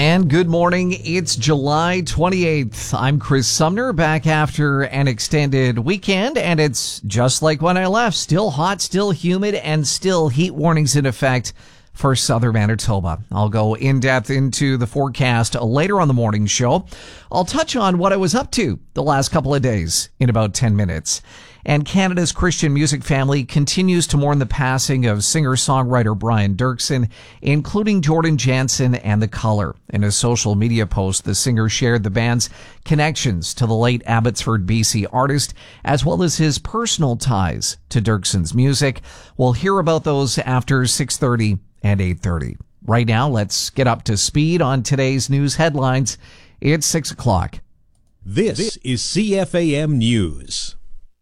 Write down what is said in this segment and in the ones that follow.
And good morning. It's July 28th. I'm Chris Sumner, back after an extended weekend, and it's just like when I left. Still hot, still humid, and still heat warnings in effect for southern Manitoba. I'll go in depth into the forecast later on the morning show. I'll touch on what I was up to the last couple of days in about 10 minutes. And Canada's Christian music family continues to mourn the passing of singer-songwriter Brian Doerksen, including Jordan Jansen and The Colour. In a social media post, the singer shared the band's connections to the late Abbotsford, BC artist, as well as his personal ties to Doerksen's music. We'll hear about those after 6:30 and 8:30. Right now, let's get up to speed on today's news headlines. It's 6 o'clock. This is CFAM News.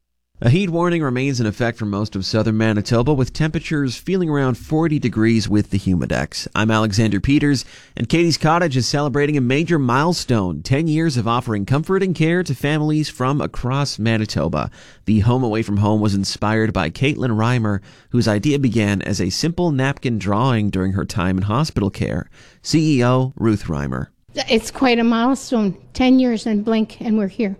A heat warning remains in effect for most of southern Manitoba, with temperatures feeling around 40 degrees with the humidex. I'm Alexander Peters, and Katie's Cottage is celebrating a major milestone, 10 years of offering comfort and care to families from across Manitoba. The home away from home was inspired by Caitlin Reimer, whose idea began as a simple napkin drawing during her time in hospital care. CEO Ruth Reimer. It's quite a milestone, 10 years and blink, and we're here,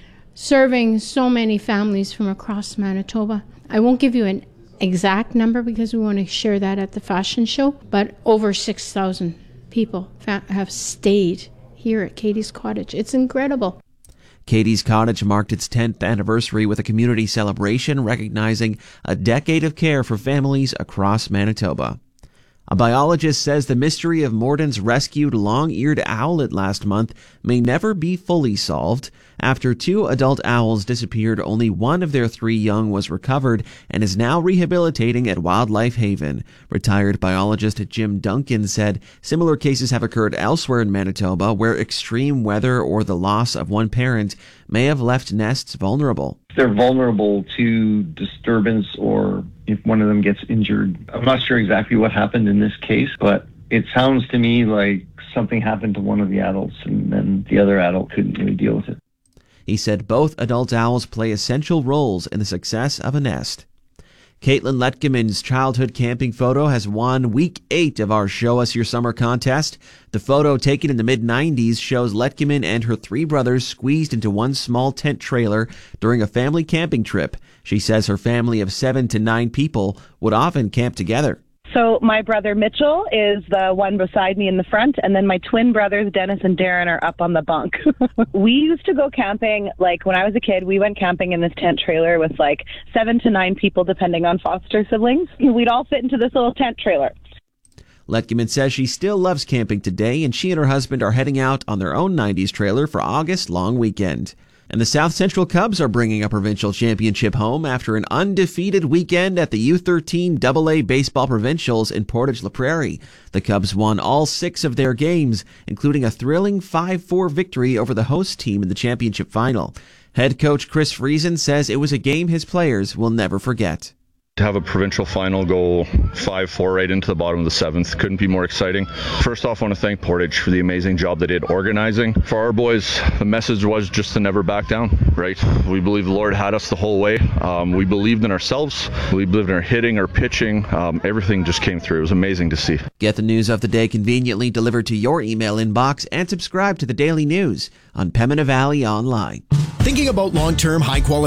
serving so many families from across Manitoba. I won't give you an exact number because we want to share that at the fashion show, but over 6,000 people have stayed here at Katie's Cottage. It's incredible. Katie's Cottage marked its 10th anniversary with a community celebration recognizing a decade of care for families across Manitoba. A biologist says the mystery of Morton's rescued long-eared owlet last month may never be fully solved. After 2 adult owls disappeared, only one of their 3 young was recovered and is now rehabilitating at Wildlife Haven. Retired biologist Jim Duncan said similar cases have occurred elsewhere in Manitoba where extreme weather or the loss of one parent may have left nests vulnerable. They're vulnerable to disturbance, or if one of them gets injured. I'm not sure exactly what happened in this case, but it sounds to me like something happened to one of the adults and then the other adult couldn't really deal with it. He said both adult owls play essential roles in the success of a nest. Caitlin Letkeman's childhood camping photo has won week 8 of our Show Us Your Summer contest. The photo, taken in the mid-90s, shows Letkeman and her 3 brothers squeezed into one small tent trailer during a family camping trip. She says her family of 7 to 9 people would often camp together. So my brother Mitchell is the one beside me in the front, and then my twin brothers Dennis and Darren are up on the bunk. We used to go camping, like when I was a kid, we went camping in this tent trailer with like 7 to 9 people depending on foster siblings. We'd all fit into this little tent trailer. Letkeman says she still loves camping today, and she and her husband are heading out on their own 90s trailer for August long weekend. And the South Central Cubs are bringing a provincial championship home after an undefeated weekend at the U13 AA Baseball Provincials in Portage La Prairie. The Cubs won all 6 of their games, including a thrilling 5-4 victory over the host team in the championship final. Head coach Chris Friesen says it was a game his players will never forget. To have a provincial final go 5-4 right into the bottom of the 7th couldn't be more exciting. First off, I want to thank Portage for the amazing job they did organizing. For our boys, the message was just to never back down, right? We believe the Lord had us the whole way. We believed in ourselves. We believed in our hitting, our pitching. Everything just came through. It was amazing to see. Get the news of the day conveniently delivered to your email inbox and subscribe to the Daily News on Pembina Valley Online. Thinking about long-term, high-quality